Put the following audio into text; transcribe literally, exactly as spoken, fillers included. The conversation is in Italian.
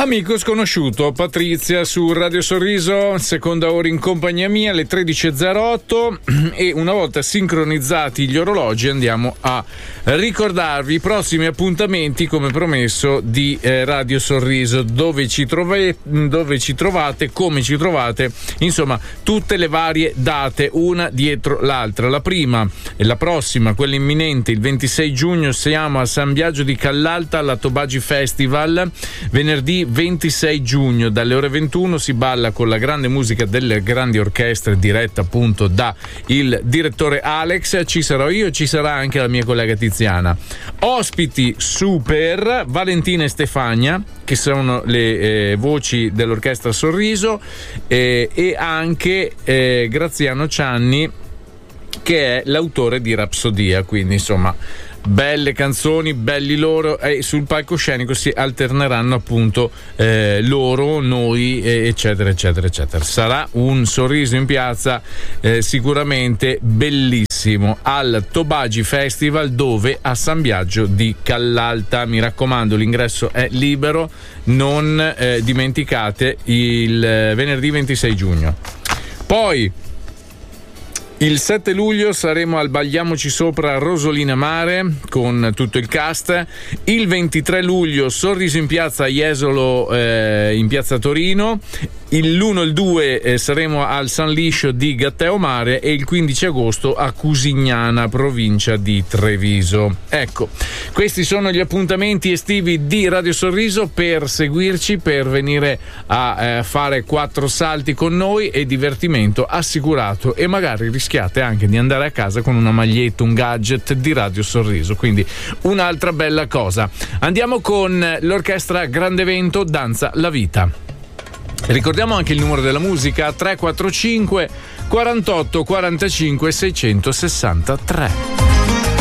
Amico sconosciuto, Patrizia su Radio Sorriso, seconda ora in compagnia mia, alle tredici e zero otto, e una volta sincronizzati gli orologi andiamo a ricordarvi i prossimi appuntamenti, come promesso, di eh, Radio Sorriso, dove ci, trove, dove ci trovate, come ci trovate, insomma tutte le varie date una dietro l'altra. La prima e la prossima, quella imminente, il ventisei giugno siamo a San Biagio di Callalta alla Tobagi Festival. Venerdì ventisei giugno dalle ore ventuno si balla con la grande musica delle grandi orchestre, diretta appunto da il direttore Alex. Ci sarò io e ci sarà anche la mia collega Tiziana. Ospiti super Valentina e Stefania, che sono le eh, voci dell'orchestra Sorriso, eh, e anche eh, Graziano Cianni, che è l'autore di Rapsodia. Quindi insomma belle canzoni, belli loro, e sul palcoscenico si alterneranno appunto eh, loro, noi, eh, eccetera eccetera eccetera. Sarà un sorriso in piazza eh, sicuramente bellissimo al Tobagi Festival, dove a San Biagio di Callalta. Mi raccomando, l'ingresso è libero, non eh, dimenticate, il eh, venerdì ventisei giugno. Poi il sette luglio saremo al Bagliamoci Sopra a Rosolina Mare con tutto il cast. Il ventitré luglio Sorriso in piazza a Jesolo, eh, in piazza Torino. L'uno e il due eh, saremo al San Liscio di Gatteo Mare, e il quindici agosto a Cusignana, provincia di Treviso. Ecco, questi sono gli appuntamenti estivi di Radio Sorriso. Per seguirci, per venire a eh, fare quattro salti con noi, e divertimento assicurato, e magari rischiate anche di andare a casa con una maglietta, un gadget di Radio Sorriso, quindi un'altra bella cosa. Andiamo con l'orchestra Grande Vento, Danza la Vita. Ricordiamo anche il numero della musica: tre quattro cinque quarantotto quarantacinque seicentosessantatré.